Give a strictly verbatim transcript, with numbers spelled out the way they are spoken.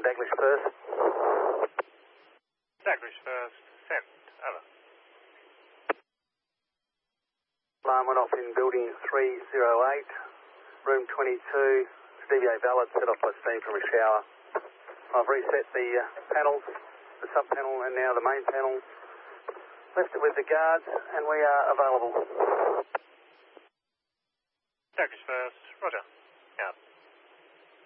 Daglish first. Daglish first, send, over. Alarm went off in building three oh eight, room twenty-two, D V A valid, set off by steam from a shower. I've reset the uh, panels, the sub panel and now the main panel. Left it with the guards and we are available. Daglish first, roger.